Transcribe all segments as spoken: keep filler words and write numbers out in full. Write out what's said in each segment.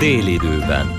Délidőben.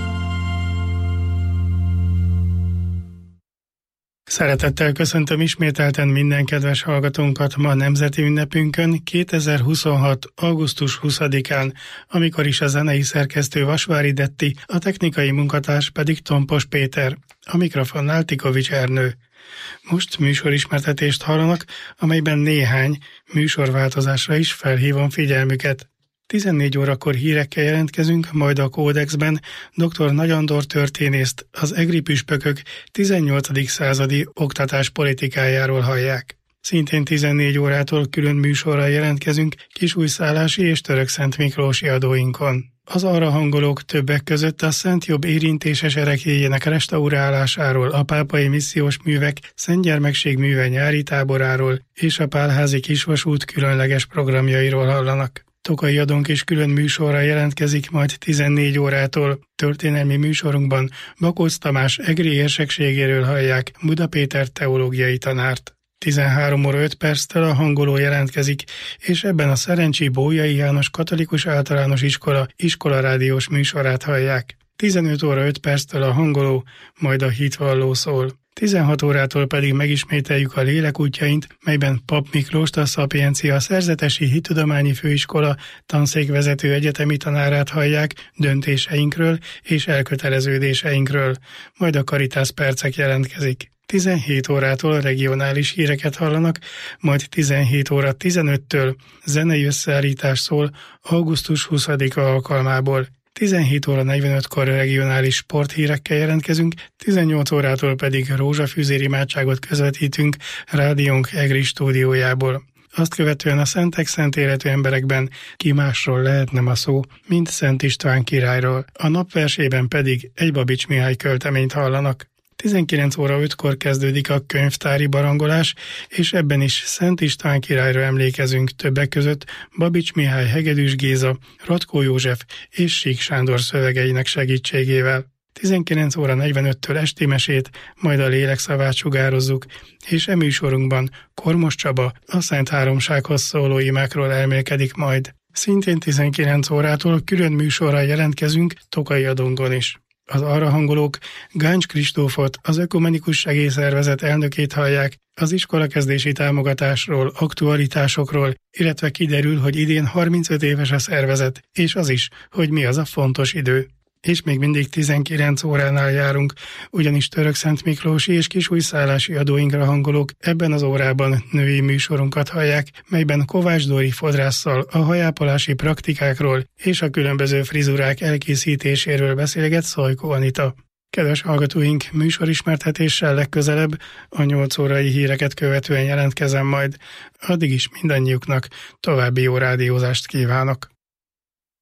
Szeretettel köszöntöm ismételten minden kedves hallgatónkat ma nemzeti ünnepünkön, kétezer-huszonhat. augusztus huszadikán, amikor is a zenei szerkesztő Vasvári Detti, a technikai munkatárs pedig Tompos Péter, a mikrofonnál Tikovics Ernő. Most műsorismertetést hallanak, amelyben néhány műsorváltozásra is felhívom figyelmüket. tizennégy órakor hírekkel jelentkezünk, majd a Kódexben dr. Nagy Andor történészt, az egri püspökök tizennyolcadik századi oktatáspolitikájáról hallják. Szintén tizennégy órától külön műsorral jelentkezünk Kisújszállási és Törökszentmiklósi adóinkon. Az arra hangolók többek között a Szent Jobb érintéses ereklyéjének restaurálásáról, a pápai missziós művek Szentgyermekség műve nyári táboráról és a Pálházi kisvasút különleges programjairól hallanak. Tokai Adónk is külön műsorra jelentkezik majd tizennégy órától. Történelmi műsorunkban Bakóc Tamás egri érsekségéről hallják Buda Péter teológiai tanárt. tizenhárom óra öt perctől a hangoló jelentkezik, és ebben a Szerencsi Bolyai János Katolikus Általános Iskola iskolarádiós műsorát hallják. tizenöt óra öt perctől a hangoló, majd a hitvalló szól. tizenhat órától pedig megismételjük a Lélek útjaint, melyben Pap Miklóst, a Szapiencia Szerzetesi Hittudományi Főiskola tanszékvezető egyetemi tanárát hallják döntéseinkről és elköteleződéseinkről, majd a Karitász percek jelentkezik. tizenhét órától regionális híreket hallanak, majd tizenhét óra tizenöttől zenei összeállítás szól augusztus huszadika alkalmából. tizenhét óra negyvenötkor regionális sporthírekkel jelentkezünk, tizennyolc órától pedig rózsafűzér imádságot közvetítünk rádiónk egri stúdiójából. Azt követően a szentek szent életű emberekben ki másról lehetne a szó, mint Szent István királyról. A napversében pedig egy Babics Mihály költeményt hallanak. tizenkilenc óra ötkor kezdődik a könyvtári barangolás, és ebben is Szent István királyra emlékezünk, többek között Babics Mihály, Hegedűs Géza, Ratkó József és Sík Sándor szövegeinek segítségével. tizenkilenc óra negyvenöttől esti mesét, majd a lélekszavát sugározzuk, és e műsorunkban Kormos Csaba a Szent Háromsághoz szóló imákról elmélkedik majd. Szintén tizenkilenc órától külön műsorra jelentkezünk Tokai Adónkon is. Az arra hangolók Gáncs Kristófot, az Ökumenikus Segélyszervezet elnökét hallják, az iskolakezdési támogatásról, aktualitásokról, illetve kiderül, hogy idén harmincöt éves a szervezet, és az is, hogy mi az a fontos idő. És még mindig tizenkilenc óránál járunk, ugyanis Törökszentmiklósi és Kisújszállási adóinkra hangolók ebben az órában női műsorunkat hallják, melyben Kovács Dóri fodrásszal a hajápolási praktikákról és a különböző frizurák elkészítéséről beszélget Szajkó Anita. Kedves hallgatóink, műsorismertetéssel legközelebb a nyolc órai híreket követően jelentkezem majd. Addig is mindannyiuknak további jó rádiózást kívánok.